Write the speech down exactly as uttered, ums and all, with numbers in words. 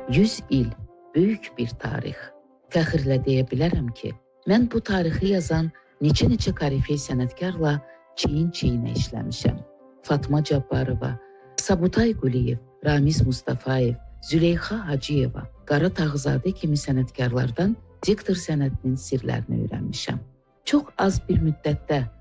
yüz il böyük bir tarix. Fəxrlə deyə bilərəm ki, mən bu tarixi yazan neçə-neçə korifey sənətkarla çiyin-çiyinə işləmişəm. Fatma Cabbarova, Sabutay Quliyev, Ramiz Mustafayev, Züleyxa Hacıyeva, Qara Tağızadə kimi sənətkarlardan diktor sənətinin sirlərini öyrənmişəm. Çox az bir müddətdə